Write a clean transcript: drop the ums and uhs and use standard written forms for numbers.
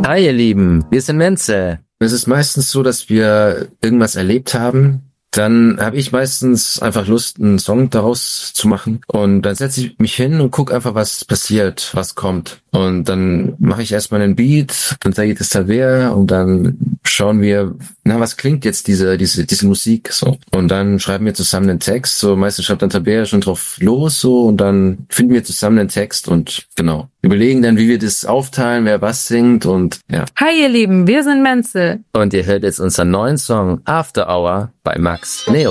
Hi ihr Lieben, wir sind Menze. Es ist meistens so, dass wir irgendwas erlebt haben. Dann habe ich meistens einfach Lust, einen Song daraus zu machen. Und dann setze ich mich hin und gucke einfach, was passiert, was kommt. Und dann mache ich erstmal einen Beat, dann zeige ich das Tabea und dann schauen wir, was klingt jetzt diese Musik so. Und dann schreiben wir zusammen einen Text. So meistens schreibt dann Tabea schon drauf los so und dann finden wir zusammen einen Text und genau. Überlegen dann, wie wir das aufteilen, wer was singt und ja. Hi ihr Lieben, wir sind Menzel. Und ihr hört jetzt unseren neuen Song After Hour bei Max Neo.